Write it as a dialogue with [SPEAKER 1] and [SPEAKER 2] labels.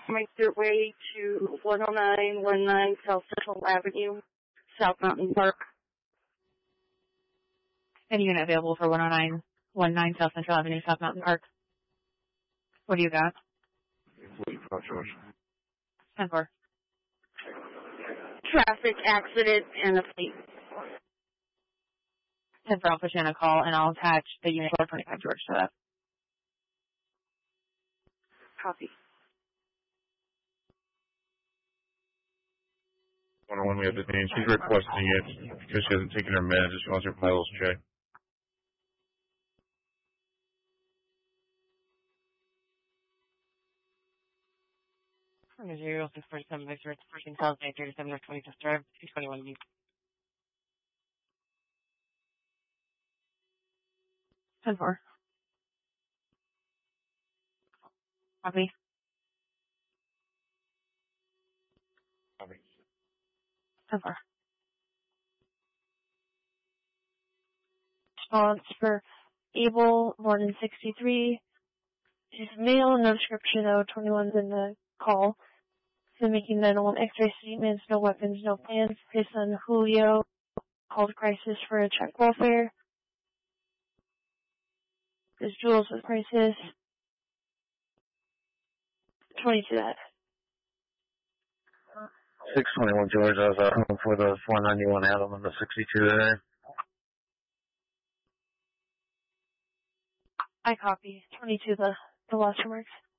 [SPEAKER 1] Make your way to 10919 South Central Avenue, South Mountain Park.
[SPEAKER 2] Any unit available for 10919 South Central Avenue, South Mountain Park. What do you got?
[SPEAKER 3] George.
[SPEAKER 2] 10-4.
[SPEAKER 1] Traffic accident and a fleet.
[SPEAKER 2] 10-4, I'll put you on a call, and I'll attach the unit 425 George to that.
[SPEAKER 1] Copy.
[SPEAKER 3] 101, we have the name. She's requesting it because she hasn't taken her meds. She wants her vitals checked.
[SPEAKER 2] From 0647 Victor, 14,837 North 25th Drive, 221 B. 10-4. Copy.
[SPEAKER 3] Copy.
[SPEAKER 2] 10-4.
[SPEAKER 4] Response for Abel, born in 63. He's male, no description, 21's in the call. So making 911 X-ray statements, no weapons, no plans. His son Julio called crisis for a check welfare. His Jules with crisis. 22 that.
[SPEAKER 5] 621 George, I was out home for the 491 Adam on the 62 there.
[SPEAKER 4] I copy. 22 the lost remarks.